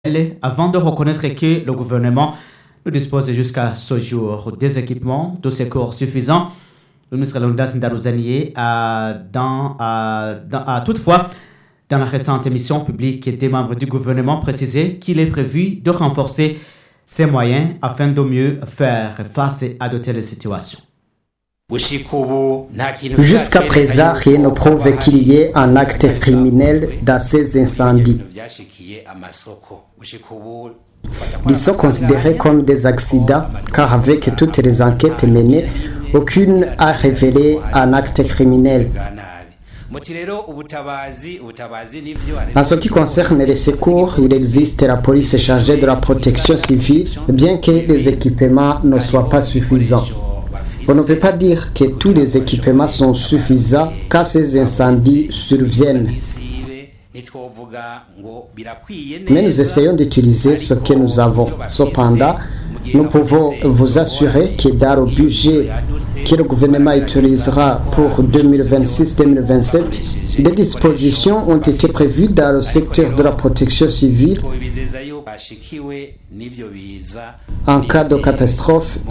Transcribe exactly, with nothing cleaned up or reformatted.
Avant de reconnaître que le gouvernement ne dispose jusqu'à ce jour des équipements de secours suffisants, le ministre Leonidas Ndaruzaniye a, dans, a, dans, a toutefois, dans la récente émission publique des membres du gouvernement, précisé qu'il est prévu de renforcer ses moyens afin de mieux faire face à de telles situations. Jusqu'à présent, rien ne prouve qu'il y ait un acte criminel dans ces incendies. Ils sont considérés comme des accidents, car avec toutes les enquêtes menées, aucune n'a révélé un acte criminel. En ce qui concerne les secours, il existe la police chargée de la protection civile, bien que les équipements ne soient pas suffisants. On ne peut pas dire que tous les équipements sont suffisants quand ces incendies surviennent. Mais nous essayons d'utiliser ce que nous avons. Cependant, nous pouvons vous assurer que dans le budget que le gouvernement utilisera pour deux mille vingt-six deux mille vingt-sept, des dispositions ont été prévues dans le secteur de la protection civile en cas de catastrophe